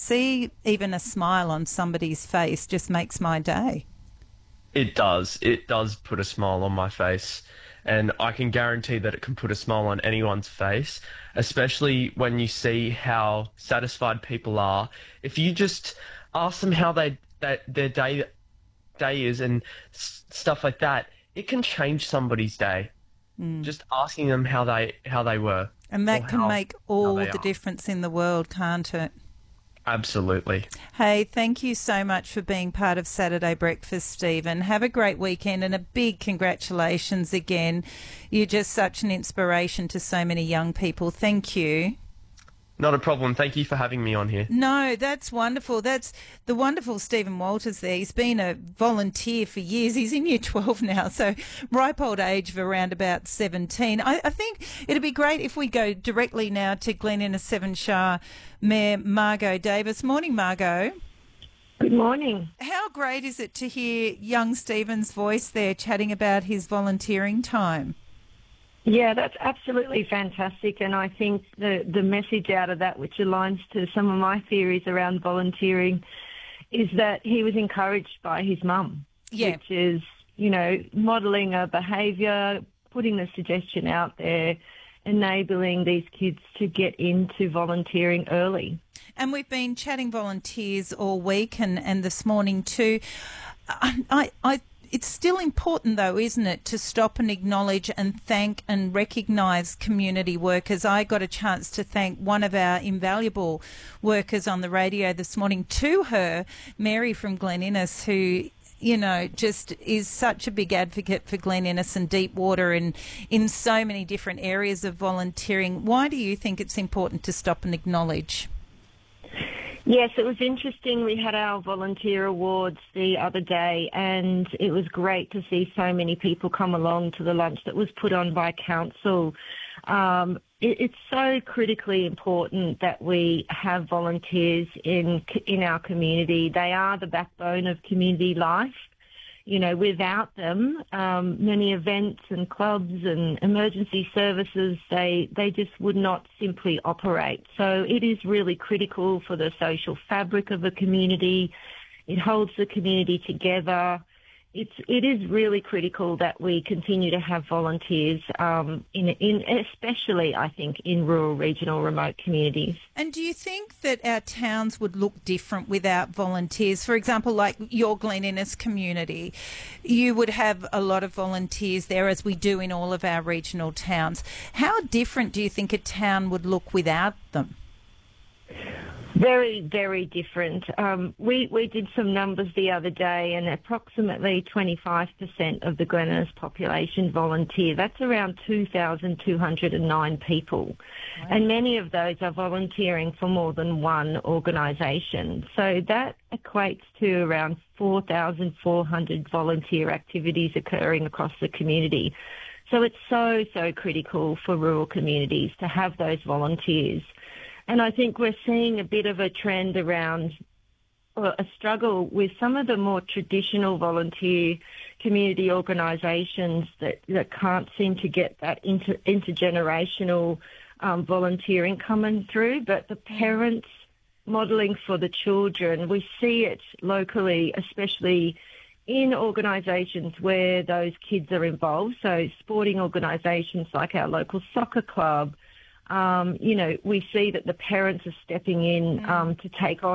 see even a smile on somebody's face just makes my day. It does. It does put a smile on my face. And I can guarantee that it can put a smile on anyone's face, especially when you see how satisfied people are. If you just ask them how their day is and stuff like that, it can change somebody's day. Just asking them how they were And or that can make how all they the are. difference in the world, can't it? Absolutely. Hey, thank you so much for being part of Saturday Breakfast, Stephen. Have a great weekend and a big congratulations again. You're just such an inspiration to so many young people. Thank you. Not a problem. Thank you for having me on here. No, that's wonderful. That's the wonderful Stephen Walters there. He's been a volunteer for years. He's in year 12 now, so ripe old age of around about 17. I think it'd be great if we go directly now to Glen Innes Seven Shire Mayor Margot Davis. Morning, Margot. Good morning. How great is it to hear young Stephen's voice there chatting about his volunteering time? Yeah, that's absolutely fantastic, and I think the message out of that, which aligns to some of my theories around volunteering, is that he was encouraged by his mum, which is, modelling a behaviour, putting the suggestion out there, enabling these kids to get into volunteering early. And we've been chatting volunteers all week and this morning too. It's still important, though, isn't it, to stop and acknowledge and thank and recognise community workers. I got a chance to thank one of our invaluable workers on the radio this morning to her, Mary from Glen Innes, who just is such a big advocate for Glen Innes and Deepwater and in so many different areas of volunteering. Why do you think it's important to stop and acknowledge? Yes, it was interesting. We had our volunteer awards the other day, and it was great to see so many people come along to the lunch that was put on by council. It's so critically important that we have volunteers in our community. They are the backbone of community life. Without them, many events and clubs and emergency services, they just would not simply operate. So it is really critical for the social fabric of a community. It holds the community together. It is really critical that we continue to have volunteers, especially, I think, in rural, regional, remote communities. And do you think that our towns would look different without volunteers? For example, like your Glen Innes community, you would have a lot of volunteers there, as we do in all of our regional towns. How different do you think a town would look without them? Very, very different. We did some numbers the other day, and approximately 25% of the Glen Innes population volunteer. That's around 2,209 people. Wow. And many of those are volunteering for more than one organisation. So that equates to around 4,400 volunteer activities occurring across the community. So it's so, so critical for rural communities to have those volunteers. And I think we're seeing a bit of a trend around a struggle with some of the more traditional volunteer community organisations that can't seem to get that intergenerational volunteering coming through. But the parents modelling for the children, we see it locally, especially in organisations where those kids are involved. So sporting organisations like our local soccer club, we see that the parents are stepping in to take on